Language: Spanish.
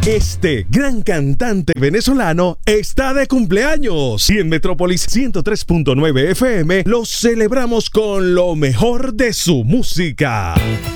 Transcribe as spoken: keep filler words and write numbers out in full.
Este gran cantante venezolano está de cumpleaños y en Metrópolis ciento tres punto nueve F M lo celebramos con lo mejor de su música.